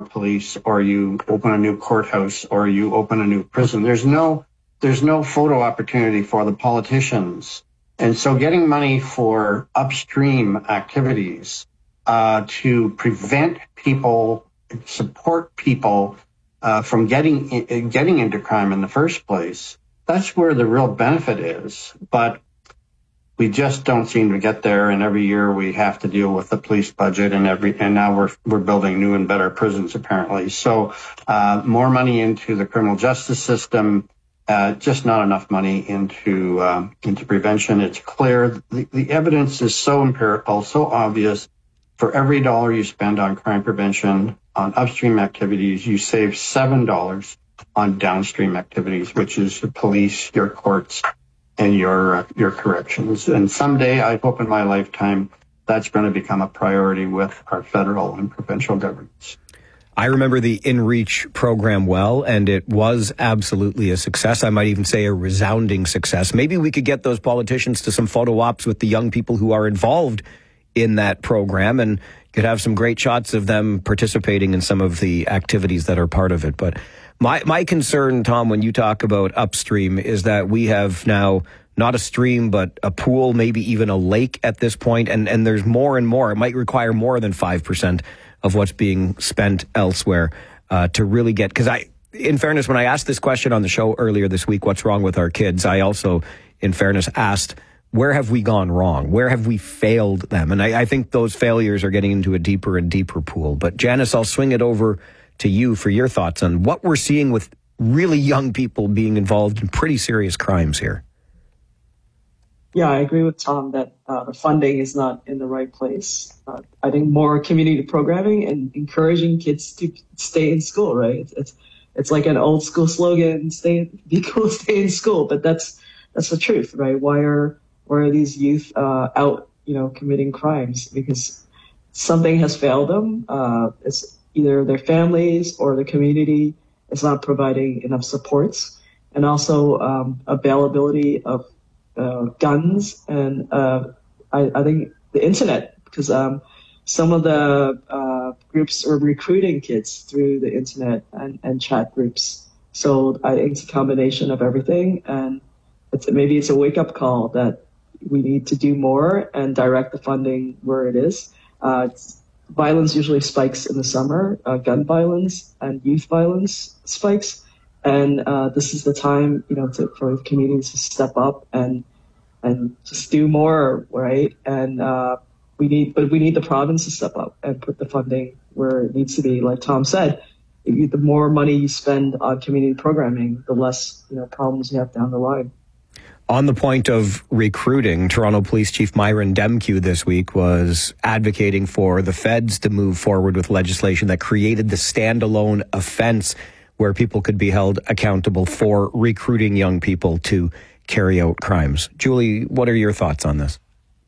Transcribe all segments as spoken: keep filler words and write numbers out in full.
police, or you open a new courthouse, or you open a new prison. There's no, there's no photo opportunity for the politicians. And so getting money for upstream activities uh, to prevent people, support people uh, from getting getting into crime in the first place, that's where the real benefit is. But we just don't seem to get there, and every year we have to deal with the police budget, and every and now we're we're building new and better prisons apparently. So uh, more money into the criminal justice system, uh, just not enough money into uh, into prevention. It's clear the, the evidence is so empirical, so obvious. For every dollar you spend on crime prevention, on upstream activities, you save seven dollars on downstream activities, which is the police, your courts, and your uh, your corrections. And someday, I hope in my lifetime, that's going to become a priority with our federal and provincial governments. I remember the InReach program well, and it was absolutely a success. I might even say a resounding success. Maybe we could get those politicians to some photo ops with the young people who are involved in that program, and could have some great shots of them participating in some of the activities that are part of it. But My my concern, Tom, when you talk about upstream, is that we have now not a stream, but a pool, maybe even a lake at this point, and, and there's more and more. It might require more than five percent of what's being spent elsewhere uh, to really get... Because I, in fairness, when I asked this question on the show earlier this week, what's wrong with our kids, I also, in fairness, asked, where have we gone wrong? Where have we failed them? And I, I think those failures are getting into a deeper and deeper pool. But Janice, I'll swing it over to you for your thoughts on what we're seeing with really young people being involved in pretty serious crimes here. Yeah, I agree with Tom that uh, the funding is not in the right place. Uh, I think more community programming and encouraging kids to stay in school, right? It's it's, it's like an old school slogan, stay, be cool, stay in school. But that's that's the truth, right? Why are why are these youth uh, out, you know, committing crimes? Because something has failed them. Uh, it's either their families or the community is not providing enough supports, and also um, availability of uh, guns and uh, I, I think the internet, because um, some of the uh, groups are recruiting kids through the internet and, and chat groups. So I think it's a combination of everything, and it's, maybe it's a wake-up call that we need to do more and direct the funding where it is. Uh, it's, Violence usually spikes in the summer, uh, gun violence and youth violence spikes. And uh, this is the time, you know, to, for communities to step up and and just do more, right? And uh, we need, but we need the province to step up and put the funding where it needs to be. Like Tom said, you, the more money you spend on community programming, the less, you know, problems you have down the line. On the point of recruiting, Toronto Police Chief Myron Demkiw this week was advocating for the feds to move forward with legislation that created the standalone offense where people could be held accountable for recruiting young people to carry out crimes. Julie, what are your thoughts on this?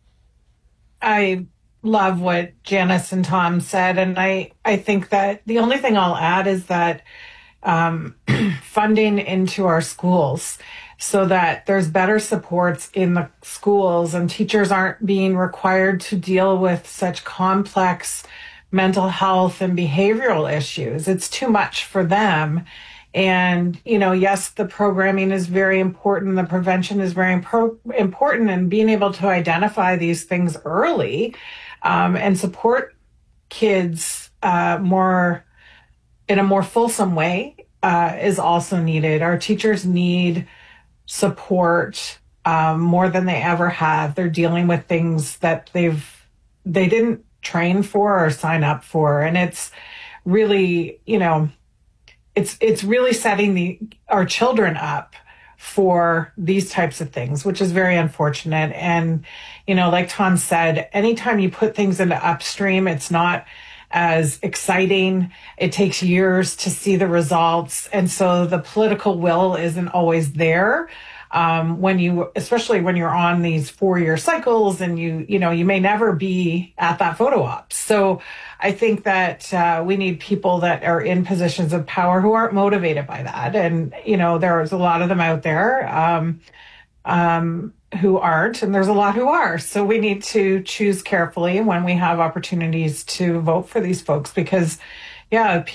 I love what Janice and Tom said, and I, I think that the only thing I'll add is that um, funding into our schools, so that there's better supports in the schools and teachers aren't being required to deal with such complex mental health and behavioral issues. It's too much for them. And, you know, yes, the programming is very important. The prevention is very impro- important, and being able to identify these things early um, and support kids uh, more in a more fulsome way uh, is also needed. Our teachers need support um, more than they ever have. They're dealing with things that they've they didn't train for or sign up for, and it's really, you know, it's it's really setting the our children up for these types of things, which is very unfortunate. And you know, like Tom said, anytime you put things into upstream, it's not as exciting. It takes years to see the results. And so the political will isn't always there. Um, when you, especially when you're on these four-year cycles and you, you know, you may never be at that photo op. So I think that uh, we need people that are in positions of power who aren't motivated by that. And, you know, there's a lot of them out there um, um, who aren't, and there's a lot who are. So we need to choose carefully when we have opportunities to vote for these folks, because, yeah, p-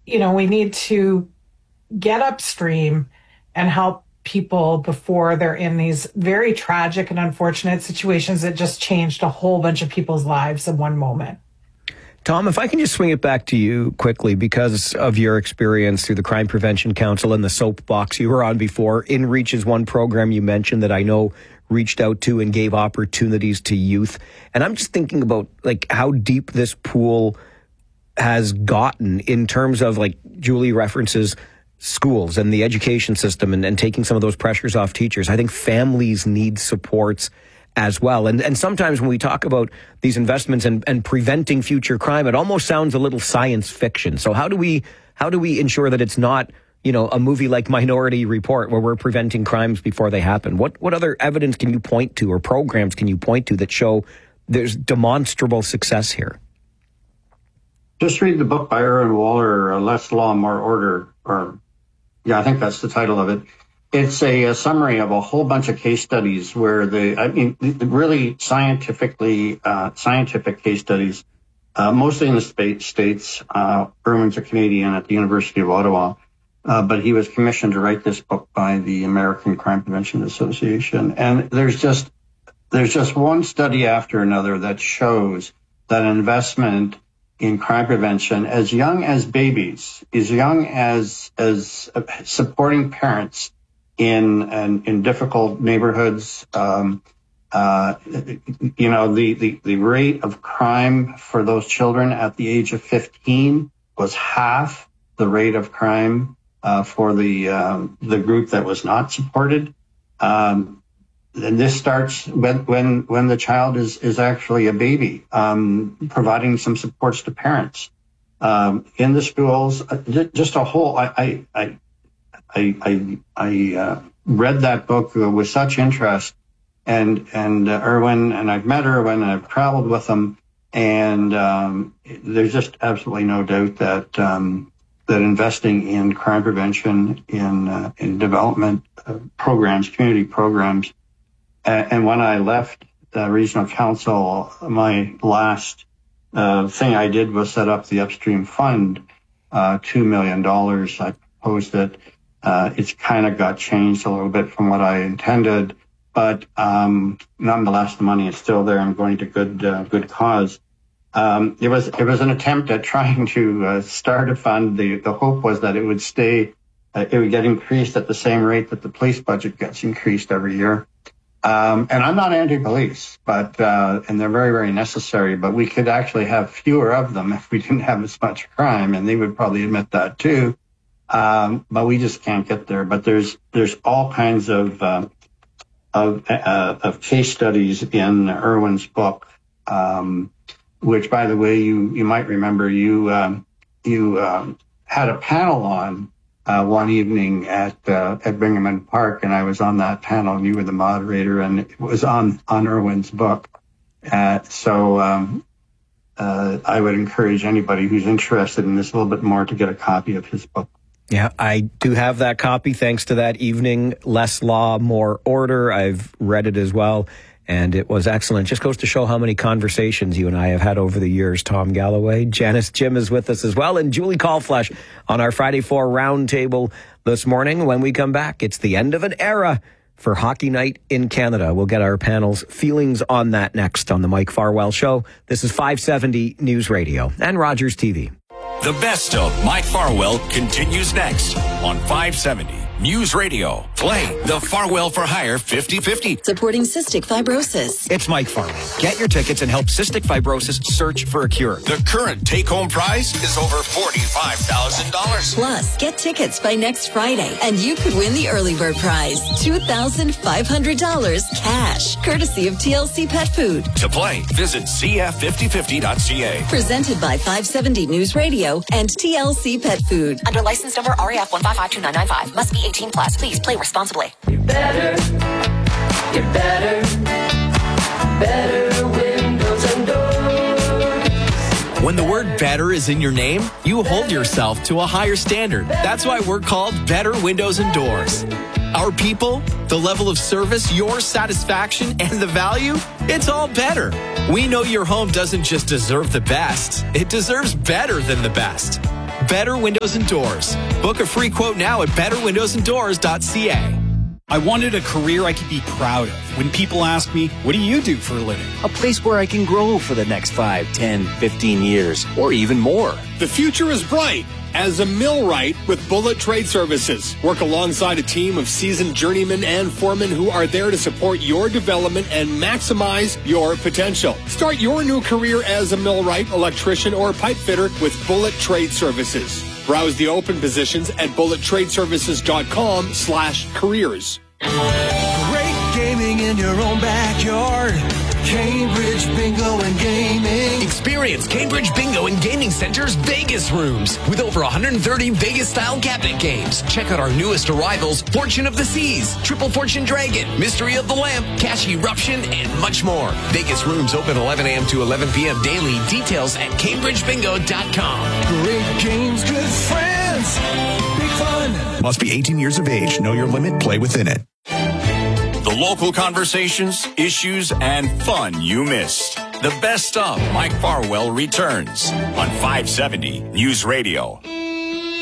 you know, we need to get upstream and help people before they're in these very tragic and unfortunate situations that just changed a whole bunch of people's lives in one moment. Tom, if I can just swing it back to you quickly, because of your experience through the Crime Prevention Council and the soapbox you were on before, InReach is one program you mentioned that I know reached out to and gave opportunities to youth. And I'm just thinking about like how deep this pool has gotten in terms of, like, Julie references schools and the education system and, and taking some of those pressures off teachers. I think families need supports as well. And and sometimes when we talk about these investments and, and preventing future crime, it almost sounds a little science fiction. So how do we how do we ensure that it's not, you know, a movie like Minority Report where we're preventing crimes before they happen? What what other evidence can you point to or programs can you point to that show there's demonstrable success here? Just read the book by Erwin Waller, uh, Less Law, More Order, or yeah, I think that's the title of it. It's a, a summary of a whole bunch of case studies where the, I mean, really scientifically, uh, scientific case studies, uh, mostly in the spa- States. Uh, Erwin's a Canadian at the University of Ottawa, uh, but he was commissioned to write this book by the American Crime Prevention Association. And there's just, there's just one study after another that shows that investment in crime prevention, as young as babies, as young as, as supporting parents, in in, in difficult neighborhoods. Um, uh, you know, the, the, the rate of crime for those children at the age of fifteen was half the rate of crime uh, for the um, the group that was not supported. Um, and this starts when when when the child is is actually a baby, um, providing some supports to parents um, in the schools. Just a whole. I I. I I I, I uh, read that book with such interest, and and uh, Erwin, and I've met Erwin, and I've traveled with him, and um, there's just absolutely no doubt that um, that investing in crime prevention, in uh, in development uh, programs, community programs, uh, and when I left the regional council, my last uh, thing I did was set up the Upstream Fund, uh, two million dollars. I proposed it. Uh, it's kind of got changed a little bit from what I intended, but um, nonetheless, the money is still there and going to good uh, good cause. Um, it was it was an attempt at trying to uh, start a fund. The the hope was that it would stay, uh, it would get increased at the same rate that the police budget gets increased every year. Um, and I'm not anti-police, but uh, and they're very very necessary. But we could actually have fewer of them if we didn't have as much crime, and they would probably admit that too. Um, but we just can't get there. But there's there's all kinds of uh, of, uh, of case studies in Erwin's book, um, which, by the way, you you might remember you um, you um, had a panel on uh, one evening at uh, at Bingaman Park, and I was on that panel, and you were the moderator, and it was on on Erwin's book. Uh, so um, uh, I would encourage anybody who's interested in this a little bit more to get a copy of his book. Yeah, I do have that copy thanks to that evening. Less Law, More Order. I've read it as well, and it was excellent. Just goes to show how many conversations you and I have had over the years. Tom Galloway, Janice Jim is with us as well, and Julie Callflesh on our Friday Four Roundtable this morning. When we come back, it's the end of an era for Hockey Night in Canada. We'll get our panel's feelings on that next on the Mike Farwell Show. This is five seventy News Radio and Rogers T V. The best of Mike Farwell continues next on five seventy News Radio. Play the Farwell for Hire fifty fifty. Supporting cystic fibrosis. It's Mike Farwell. Get your tickets and help cystic fibrosis search for a cure. The current take-home prize is over forty-five thousand dollars. Plus, get tickets by next Friday, and you could win the early bird prize, two thousand five hundred dollars cash, courtesy of T L C Pet Food. To play, visit c f fifty fifty dot c a. Presented by five seventy News Radio and T L C Pet Food. Under license number R A F one five five two nine nine five. Must be eighteen plus. Please play responsibly. You're better. You're better. Better windows and doors. When the word better is in your name, you hold yourself to a higher standard. That's why we're called Better Windows and Doors. Our people, the level of service, your satisfaction, and the value, it's all better. We know your home doesn't just deserve the best, it deserves better than the best. Better Windows and Doors. Book a free quote now at better windows and doors dot c a. I wanted a career I could be proud of. When people ask me, what do you do for a living? A place where I can grow for the next five, ten, fifteen years, or even more. The future is bright as a millwright with Bullet Trade Services. Work alongside a team of seasoned journeymen and foremen who are there to support your development and maximize your potential. Start your new career as a millwright, electrician, or pipe fitter with Bullet Trade Services. Browse the open positions at bullet trade services dot com slash careers. Great gaming in your own backyard. Cambridge Bingo and Gaming. Experience Cambridge Bingo and Gaming Center's Vegas rooms with over one hundred thirty Vegas-style cabinet games. Check out our newest arrivals, Fortune of the Seas, Triple Fortune Dragon, Mystery of the Lamp, Cash Eruption, and much more. Vegas rooms open eleven a.m. to eleven p.m. daily. Details at cambridge bingo dot com. Great games, good friends, big fun. Must be eighteen years of age. Know your limit. Play within it. The local conversations, issues, and fun you missed. The best of Mike Farwell returns on five seventy News Radio.